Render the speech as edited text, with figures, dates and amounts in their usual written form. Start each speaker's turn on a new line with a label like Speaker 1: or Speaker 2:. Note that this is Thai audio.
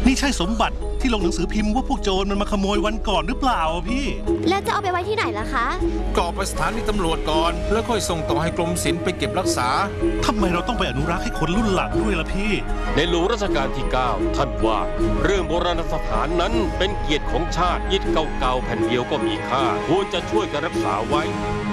Speaker 1: นี่ใช่สมบัติที่ลงหนังสือพิมพ์ว่าพวกโจรมันมาขโมยวันก่อนหรือเปล่าพี่
Speaker 2: แล้วจะเอาไปไว้ที่ไหนล่ะคะ
Speaker 3: ก็ไปสถานีตำรวจก่อนแล้วค่อยส่งต่อให้กรมศิลป์ไปเก็บรักษา
Speaker 1: ทำไมเราต้องไปอนุรักษ์ให้คนรุ่นหลังด้วยล่ะพี่
Speaker 4: ในหลวงรัชกาลที่ 9 ท่านว่าเรื่องโบราณสถานนั้นเป็นเกียรติของชาติอิฐเก่าๆแผ่นเดียวก็มีค่าควรจะช่วยกันรักษาไว้